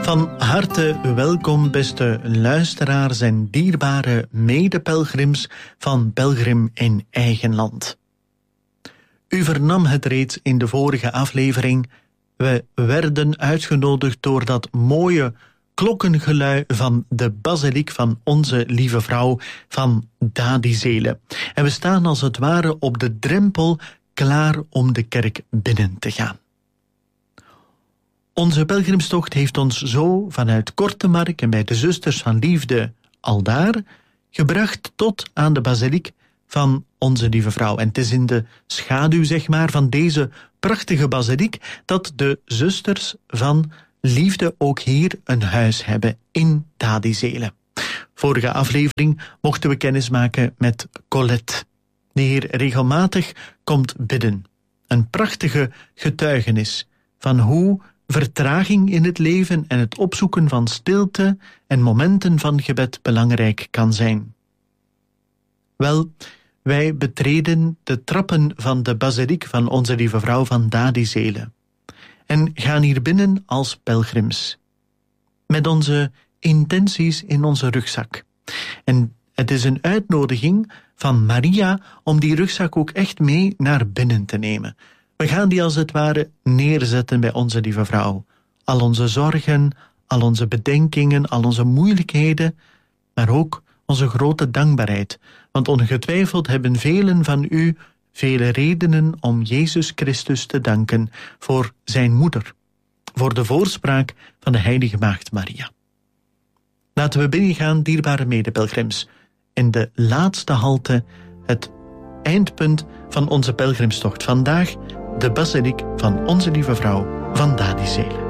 Van harte welkom, beste luisteraars en dierbare medepelgrims van Pelgrim in Eigen Land. U vernam het reeds in de vorige aflevering. We werden uitgenodigd door dat mooie klokkengelui van de basiliek van Onze Lieve Vrouw van Dadizele. En we staan als het ware op de drempel klaar om de kerk binnen te gaan. Onze pelgrimstocht heeft ons zo vanuit Kortemark en bij de Zusters van Liefde aldaar gebracht tot aan de basiliek van Onze Lieve Vrouw. En het is in de schaduw, zeg maar, van deze prachtige basiliek dat de Zusters van Liefde ook hier een huis hebben in Dadizele. Vorige aflevering mochten we kennismaken met Colette, die hier regelmatig komt bidden. Een prachtige getuigenis van hoe vertraging in het leven en het opzoeken van stilte en momenten van gebed belangrijk kan zijn. Wel, wij betreden de trappen van de basiliek van Onze Lieve Vrouw van Dadizele en gaan hier binnen als pelgrims, met onze intenties in onze rugzak. En het is een uitnodiging van Maria om die rugzak ook echt mee naar binnen te nemen. We gaan die als het ware neerzetten bij Onze Lieve Vrouw. Al onze zorgen, al onze bedenkingen, al onze moeilijkheden, maar ook onze grote dankbaarheid. Want ongetwijfeld hebben velen van u vele redenen om Jezus Christus te danken voor zijn moeder, voor de voorspraak van de heilige maagd Maria. Laten we binnengaan, dierbare medepelgrims, in de laatste halte, het eindpunt van onze pelgrimstocht. Vandaag de basiliek van Onze Lieve Vrouw van Dadizele.